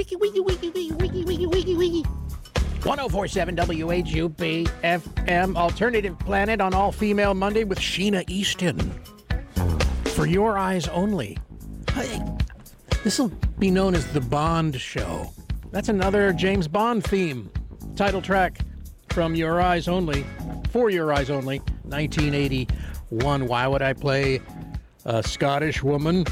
Wiki, wiki, wiki, wiki, wiki, wiki, wiki, wiki. 1047 WHUP FM, Alternative Planet on All Female Monday with Sheena Easton. For your eyes only. This will be known as the Bond Show. That's another James Bond theme. Title track from Your Eyes Only, For Your Eyes Only, 1981. Why would I play a Scottish woman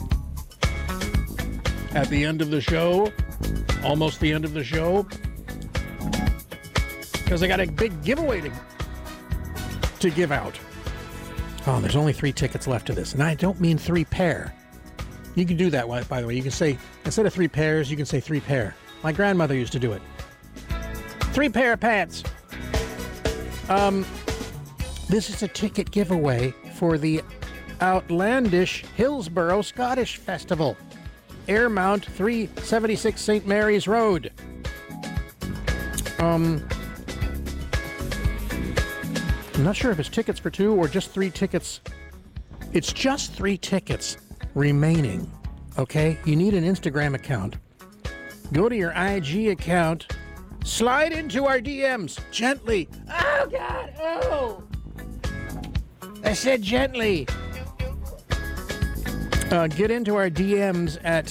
at the end of the show? Almost the end of the show. Because I got a big giveaway to give out. Oh, there's only 3 tickets left to this. And I don't mean 3 pair. You can do that, by the way. You can say, instead of 3 pairs, you can say 3 pair. My grandmother used to do it. 3 pair of pants. This is a ticket giveaway for the outlandish Hillsborough Scottish Festival. Airmount 376 St. Mary's Road. I'm not sure if it's tickets for 2 or just 3 tickets. It's just 3 tickets remaining, okay? You need an Instagram account. Go to your IG account. Slide into our DMs gently. Oh, God. Oh. I said gently. Get into our DMs at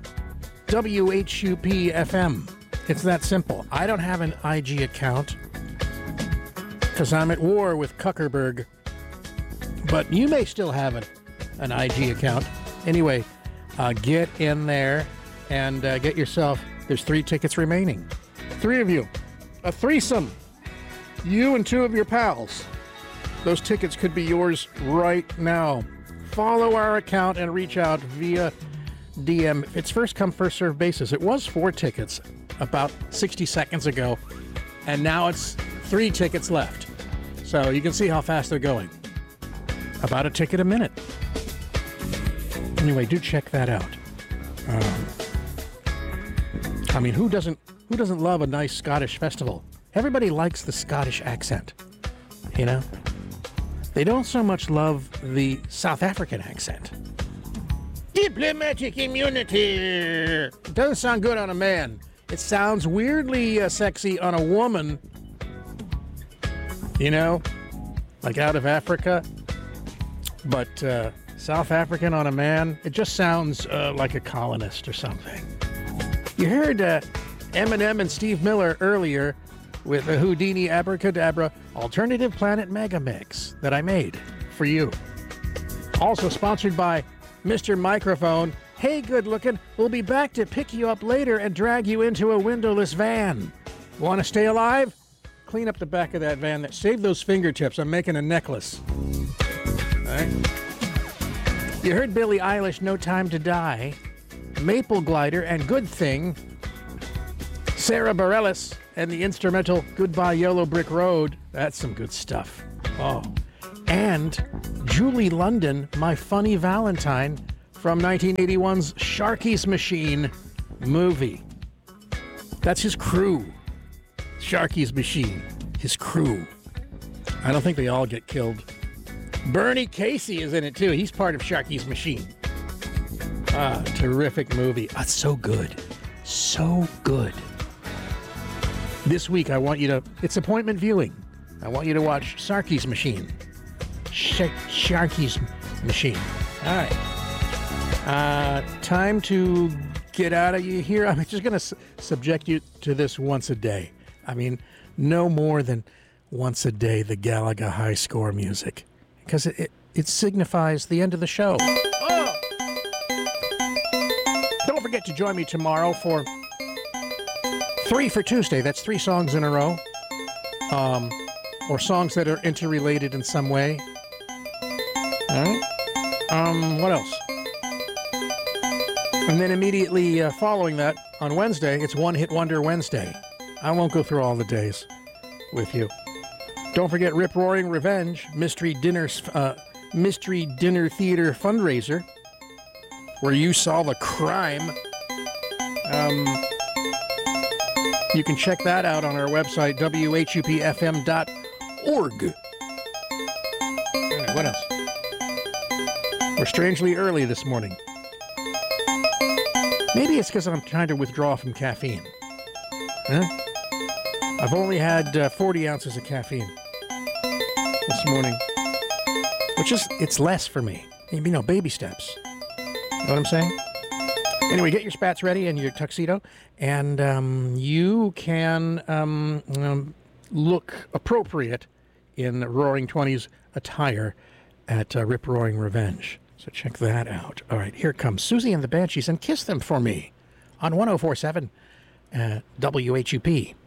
WHUP FM. It's that simple. I don't have an IG account because I'm at war with Kuckerberg. But you may still have an IG account. Anyway, get in there and get yourself, there's 3 tickets remaining. 3 of you. A threesome. You and 2 of your pals. Those tickets could be yours right now. Follow our account and reach out via DM. It's first come, first served basis. It was 4 tickets about 60 seconds ago, and now it's 3 tickets left. So you can see how fast they're going. About a ticket a minute. Anyway, do check that out. I mean, who doesn't love a nice Scottish festival? Everybody likes the Scottish accent, you know? They don't so much love the South African accent. Diplomatic immunity. It doesn't sound good on a man. It sounds weirdly sexy on a woman, you know, like out of Africa. But South African on a man, it just sounds like a colonist or something. You heard Eminem and Steve Miller earlier with a Houdini Abracadabra Alternative Planet Mega Mix that I made for you. Also sponsored by Mr. Microphone. Hey, good looking, we'll be back to pick you up later and drag you into a windowless van. Want to stay alive? Clean up the back of that van. Save those fingertips. I'm making a necklace. All right. You heard Billie Eilish, No Time to Die. Maple Glider and Good Thing. Sarah Bareilles and the instrumental Goodbye Yellow Brick Road. That's some good stuff. Oh. And Julie London, My Funny Valentine from 1981's Sharky's Machine movie. That's his crew. Sharky's Machine. His crew. I don't think they all get killed. Bernie Casey is in it too. He's part of Sharky's Machine. Terrific movie. It's so good. So good. This week, I want you to, it's appointment viewing. I want you to watch Sharky's Machine. Sharky's Machine. All right. Time to get out of here. I'm just going to subject you to this once a day. I mean, no more than once a day, the Galaga High Score music. Because it signifies the end of the show. Oh! Don't forget to join me tomorrow for 3 for Tuesday. That's 3 songs in a row. Or songs that are interrelated in some way. All right. What else? And then immediately following that, on Wednesday, it's One Hit Wonder Wednesday. I won't go through all the days with you. Don't forget Rip Roaring Revenge, Mystery Dinner Theater fundraiser, where you solve a crime. You can check that out on our website, whupfm.org. All right, what else? We're strangely early this morning. Maybe it's because I'm trying to withdraw from caffeine. Huh? I've only had 40 ounces of caffeine this morning, which is, it's less for me. You know, baby steps. You know what I'm saying? Anyway, get your spats ready and your tuxedo, and you can look appropriate in Roaring 20s attire at Rip Roaring Revenge. So check that out. All right, here comes Susie and the Banshees, and kiss them for me on 104.7 WHUP.